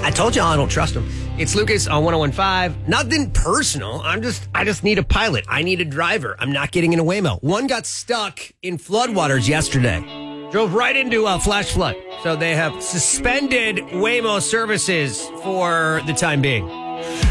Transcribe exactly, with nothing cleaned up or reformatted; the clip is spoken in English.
I told you I don't trust him. It's Lucas on one oh one point five. Nothing personal. I'm just, I just need a pilot. I need a driver. I'm not getting in a Waymo. One got stuck in floodwaters yesterday. Drove right into a flash flood. So they have suspended Waymo services for the time being.